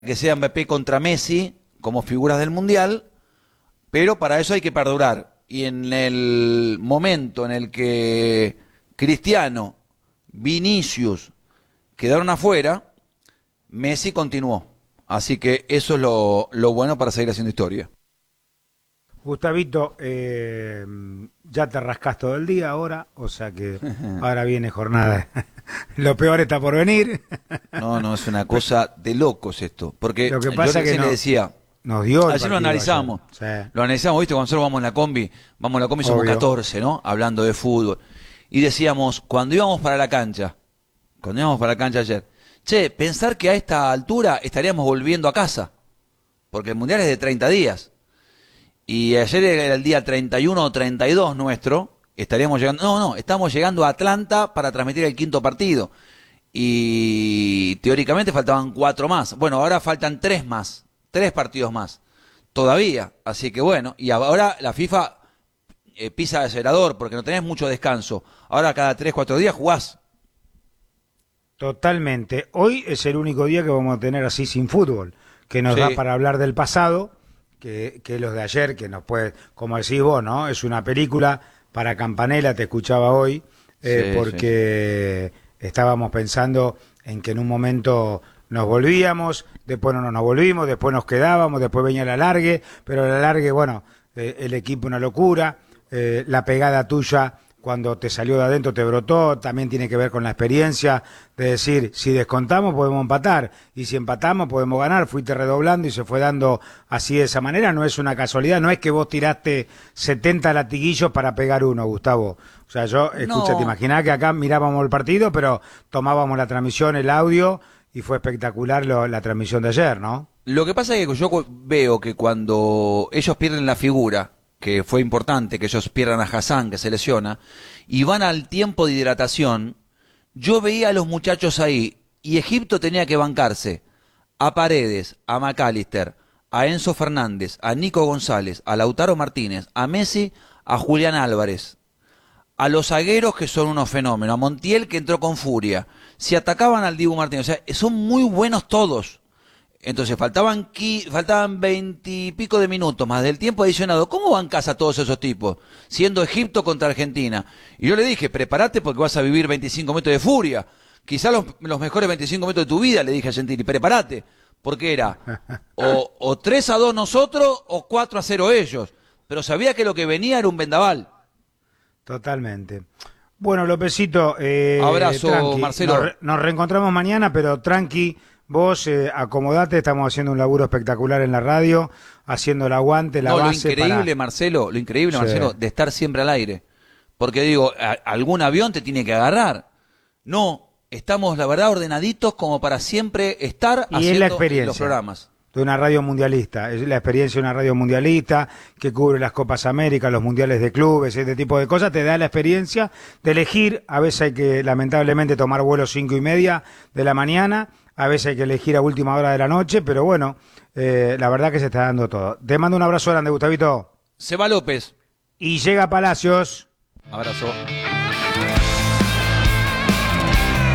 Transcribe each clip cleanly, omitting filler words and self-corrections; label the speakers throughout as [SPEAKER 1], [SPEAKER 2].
[SPEAKER 1] que sea Mbappé contra Messi como figuras del Mundial, pero para eso hay que perdurar. Y en el momento en el que Cristiano, Vinicius quedaron afuera, Messi continuó. Así que eso es lo bueno para seguir haciendo historia.
[SPEAKER 2] Gustavito, ya te rascás todo el día ahora, o sea que ahora viene jornada. Lo peor está por venir.
[SPEAKER 1] No, es una cosa de locos esto. Porque
[SPEAKER 2] Lo que
[SPEAKER 1] yo
[SPEAKER 2] pasa es que
[SPEAKER 1] le decía,
[SPEAKER 2] nos dio el
[SPEAKER 1] ayer lo
[SPEAKER 2] partido
[SPEAKER 1] analizamos.
[SPEAKER 2] ayer. Sí.
[SPEAKER 1] Lo analizamos, ¿viste? Cuando nosotros vamos en la combi somos
[SPEAKER 2] Obvio.
[SPEAKER 1] 14, ¿no? Hablando de fútbol. Y decíamos, cuando íbamos para la cancha ayer, che, pensar que a esta altura estaríamos volviendo a casa, porque el Mundial es de 30 días. Y ayer era el día 31 o 32 nuestro, estaríamos llegando, estamos llegando a Atlanta para transmitir el quinto partido. Y teóricamente faltaban 4 más. Bueno, ahora faltan 3 más, 3 partidos más, todavía. Así que bueno, y ahora la FIFA pisa el acelerador porque no tenés mucho descanso. Ahora cada 3, 4 días jugás.
[SPEAKER 2] Totalmente. Hoy es el único día que vamos a tener así sin fútbol, que nos
[SPEAKER 1] Sí.
[SPEAKER 2] da para hablar del pasado, que los de ayer, que nos puede, como decís vos, ¿no? Es una película para Campanella, te escuchaba hoy, porque estábamos pensando en que en un momento nos volvíamos, después no nos volvimos, después nos quedábamos, después venía el alargue, pero el alargue, bueno, el equipo una locura, la pegada tuya cuando te salió de adentro te brotó, también tiene que ver con la experiencia de decir, si descontamos podemos empatar, y si empatamos podemos ganar, fuiste redoblando y se fue dando así de esa manera, no es una casualidad, no es que vos tiraste 70 latiguillos para pegar uno, Gustavo. O sea, escucha, te imaginás que acá mirábamos el partido, pero tomábamos la transmisión, el audio, y fue espectacular la transmisión de ayer, ¿no?
[SPEAKER 1] Lo que pasa es que yo veo que cuando ellos pierden la figura, que fue importante que ellos pierdan a Hassan, que se lesiona, y van al tiempo de hidratación, yo veía a los muchachos ahí, y Egipto tenía que bancarse a Paredes, a McAllister, a Enzo Fernández, a Nico González, a Lautaro Martínez, a Messi, a Julián Álvarez, a los zagueros que son unos fenómenos, a Montiel que entró con furia, si atacaban al Dibu Martínez, o sea, son muy buenos todos. Entonces faltaban 20 y pico de minutos más del tiempo adicionado. ¿Cómo bancás a todos esos tipos? Siendo Egipto contra Argentina. Y yo le dije, prepárate porque vas a vivir 25 metros de furia. Quizás los mejores 25 metros de tu vida, le dije a Gentili, prepárate. Porque era o 3-2 nosotros o 4-0 ellos. Pero sabía que lo que venía era un vendaval.
[SPEAKER 2] Totalmente. Bueno, Lópezito,
[SPEAKER 1] abrazo,
[SPEAKER 2] tranqui.
[SPEAKER 1] Marcelo.
[SPEAKER 2] Nos reencontramos mañana, pero tranqui. Vos acomodate, estamos haciendo un laburo espectacular en la radio, haciendo el aguante, la base.
[SPEAKER 1] Lo increíble, Marcelo, de estar siempre al aire. Porque digo, algún avión te tiene que agarrar. No, estamos, la verdad, ordenaditos como para siempre estar
[SPEAKER 2] y
[SPEAKER 1] haciendo
[SPEAKER 2] es la experiencia
[SPEAKER 1] los programas.
[SPEAKER 2] De una radio mundialista, es la experiencia de una radio mundialista que cubre las Copas América, los mundiales de clubes, este tipo de cosas, te da la experiencia de elegir. A veces hay que, lamentablemente, tomar vuelos 5:30 de la mañana, a veces hay que elegir a última hora de la noche, pero bueno, la verdad que se está dando todo. Te mando un abrazo grande, Gustavito.
[SPEAKER 1] Seba López.
[SPEAKER 2] Y llega Palacios.
[SPEAKER 1] Abrazo.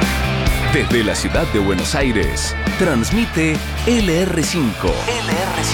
[SPEAKER 3] Desde la ciudad de Buenos Aires, transmite LR5. LR5.